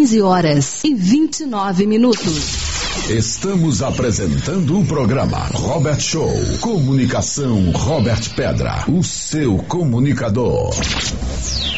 15h29. Estamos apresentando o programa Robert Show. Comunicação Robert Pedra, o seu comunicador.